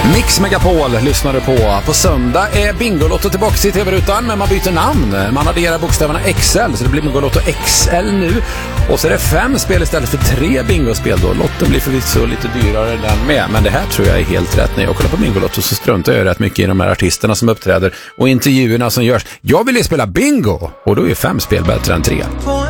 Mix Megapol lyssnar du på. På söndag är Bingolotto tillbaka i TV-rutan, men man byter namn. Man adderar bokstäverna XL, så det blir Bingolotto XL nu. Och så är det 5 spel istället för 3 bingospel då. Lotten blir förvisso lite dyrare den med, men det här tror jag är helt rätt. När jag kollar på Bingolotto så struntar jag rätt mycket i de här artisterna som uppträder och intervjuerna som görs. Jag vill ju spela bingo, och då är 5 spel bättre än 3.